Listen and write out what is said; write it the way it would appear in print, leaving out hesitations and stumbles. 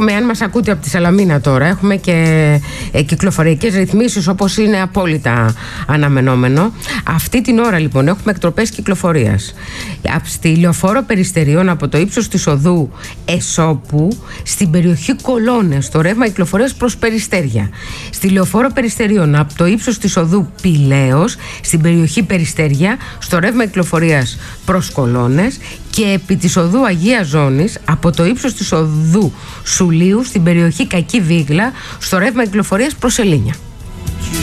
έχουμε, αν μας ακούτε από τη Σαλαμίνα τώρα, έχουμε και κυκλοφοριακές ρυθμίσεις, όπως είναι απόλυτα αναμενόμενο. Αυτή την ώρα λοιπόν έχουμε εκτροπές κυκλοφορίας στη Λεωφόρο Περιστεριών από το ύψος της οδού Εσώπου στην περιοχή Κολώνες, το ρεύμα κυκλοφορίας προς Περιστέρια. Στη Λεωφόρο Περιστεριών από το ύψος της οδού Πηλαίος στην περιοχή Περιστέρια στο ρεύμα κυκλοφορίας προς Κολώνες, και επί της οδού Αγία Ζώνης από το ύψος της οδού Σουλίου στην περιοχή Κακή Βίγλα στο ρεύμα κυκλοφορίας προς Σελήνια.